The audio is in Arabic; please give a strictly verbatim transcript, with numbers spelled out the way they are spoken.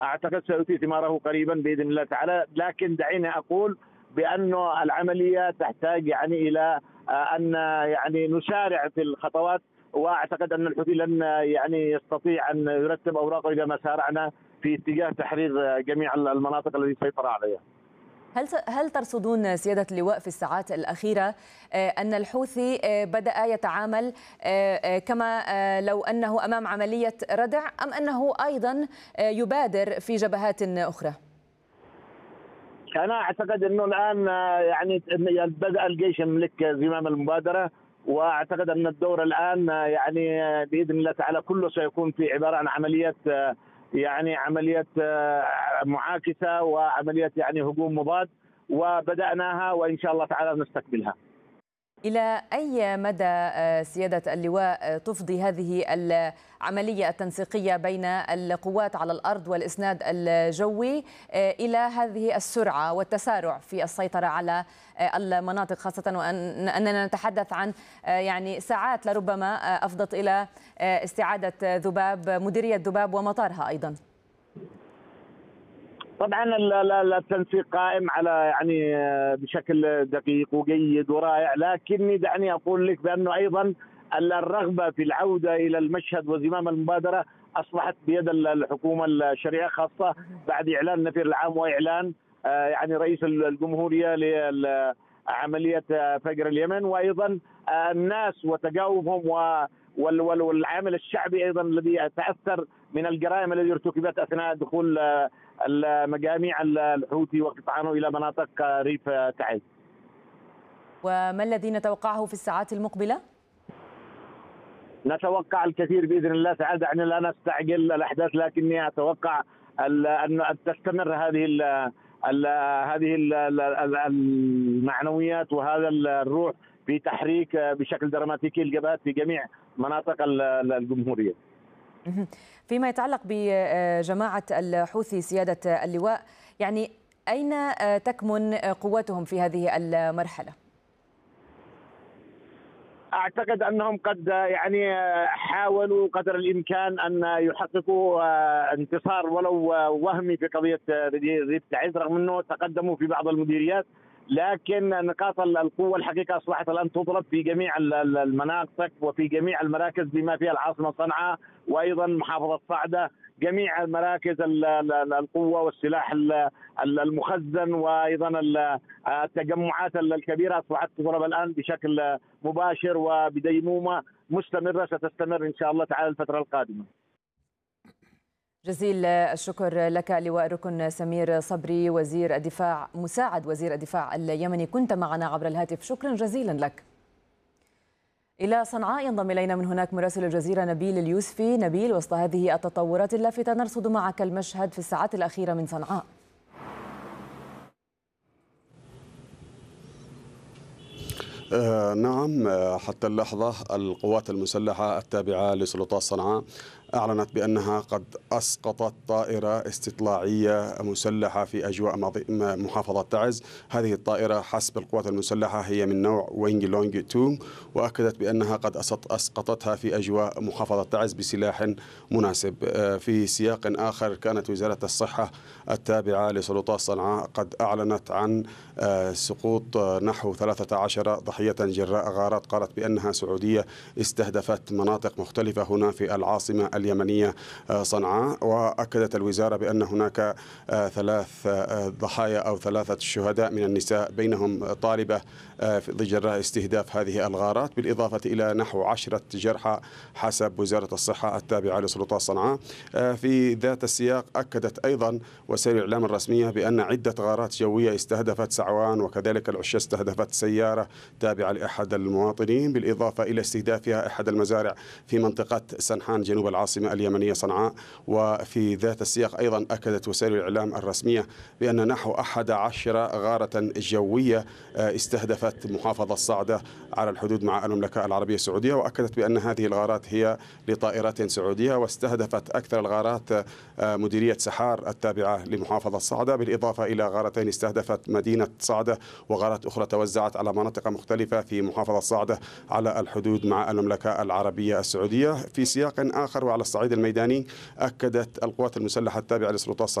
أعتقد سيؤتي ثماره قريبا بإذن الله تعالى. لكن دعيني أقول بأن العملية تحتاج يعني إلى أن يعني نسارع في الخطوات، وأعتقد أن الحوثي لن يعني يستطيع أن يرتب أوراقه إذا ما سارعنا في اتجاه تحرير جميع المناطق التي سيطر عليها. هل هل ترصدون سيادة اللواء في الساعات الأخيرة أن الحوثي بدأ يتعامل كما لو أنه أمام عملية ردع، أم أنه أيضا يبادر في جبهات أخرى؟ أنا أعتقد أنه الآن يعني بدأ الجيش يملك زمام المبادرة، وأعتقد أن الدور الآن يعني بإذن الله تعالى كله سيكون في عبارة عن عملية يعني عملية معاكسة وعملية يعني هجوم مضاد، وبدأناها وإن شاء الله تعالى نستكملها. إلى أي مدى سيادة اللواء تفضي هذه العملية التنسيقية بين القوات على الأرض والإسناد الجوي إلى هذه السرعة والتسارع في السيطرة على المناطق، خاصة وأننا نتحدث عن يعني ساعات لربما أفضت إلى استعادة ذباب مديرية ذباب ومطارها أيضا؟ طبعا التنسيق قائم على يعني بشكل دقيق وجيد ورائع، لكني دعني اقول لك بانه ايضا الرغبه في العوده الى المشهد وزمام المبادره اصبحت بيد الحكومه الشرعيه، خاصه بعد اعلان النفير العام واعلان يعني رئيس الجمهوريه لعمليه فجر اليمن، وايضا الناس وتجاوبهم والعامل الشعبي ايضا الذي تاثر من الجرائم التي ارتكبت اثناء دخول المجاميع الحوثي وقطعانه الى مناطق ريف تعز. وما الذي نتوقعه في الساعات المقبله؟ نتوقع الكثير باذن الله تعالى، دعني لا نستعجل الاحداث، لكني اتوقع ان تستمر هذه ال ال هذه ال المعنويات وهذا الروح في تحريك بشكل دراماتيكي الجبهات في جميع مناطق الجمهوريه. فيما يتعلق بجماعة الحوثي سيادة اللواء، يعني أين تكمن قوتهم في هذه المرحلة؟ أعتقد أنهم قد يعني حاولوا قدر الإمكان أن يحققوا انتصار ولو وهمي في قضية ريف تعز، رغم أنه تقدموا في بعض المديريات، لكن نقاط القوة الحقيقة أصبحت الآن تضرب في جميع المناطق وفي جميع المراكز بما فيها العاصمة صنعاء وأيضا محافظة صعدة. جميع مراكز القوة والسلاح المخزن وأيضا التجمعات الكبيرة أصبحت تضرب الآن بشكل مباشر وبديمومة مستمرة ستستمر إن شاء الله تعالى الفترة القادمة. جزيل الشكر لك لواء ركن سمير صبري، وزير الدفاع مساعد وزير الدفاع اليمني، كنت معنا عبر الهاتف، شكرا جزيلا لك. إلى صنعاء ينضم إلينا من هناك مراسل الجزيرة نبيل اليوسفي. نبيل، وسط هذه التطورات اللافتة نرصد معك المشهد في الساعات الأخيرة من صنعاء. آه نعم، حتى اللحظة القوات المسلحة التابعة لسلطات صنعاء أعلنت بأنها قد أسقطت طائرة استطلاعية مسلحة في أجواء محافظة تعز. هذه الطائرة حسب القوات المسلحة هي من نوع وينج لونج اثنين، وأكدت بأنها قد أسقطتها في أجواء محافظة تعز بسلاح مناسب. في سياق آخر، كانت وزارة الصحة التابعة لسلطات صنعاء قد أعلنت عن سقوط نحو ثلاثة عشر ضحية جراء غارات قالت بأنها سعودية استهدفت مناطق مختلفة هنا في العاصمة اليمنية صنعاء. وأكدت الوزارة بأن هناك ثلاث ضحايا أو ثلاثة شهداء من النساء، بينهم طالبة جراء استهداف هذه الغارات، بالإضافة إلى نحو عشرة جرحى حسب وزارة الصحة التابعة لسلطات صنعاء. في ذات السياق أكدت أيضا وسائل الإعلام الرسمية بأن عدة غارات جوية استهدفت سعوان، وكذلك العشة استهدفت سيارة تابعة لأحد المواطنين، بالإضافة إلى استهدافها أحد المزارع في منطقة سنحان جنوب العاصمة اليمنية صنعاء. وفي ذات السياق أيضا أكدت وسائل الإعلام الرسمية بأن نحو أحد عشر غارة جوية استهدفت محافظة صعدة على الحدود مع المملكة العربية السعودية، وأكدت بأن هذه الغارات هي لطائرات سعودية، واستهدفت أكثر الغارات مديرية سحار التابعة لمحافظة صعدة، بالإضافة إلى غارتين استهدفت مدينة صعدة، وغارات أخرى توزعت على مناطق مختلفة في محافظة صعدة على الحدود مع المملكة العربية السعودية. في سياق آخر وعلى على الصعيد الميداني أكدت القوات المسلحة التابعة للسلطات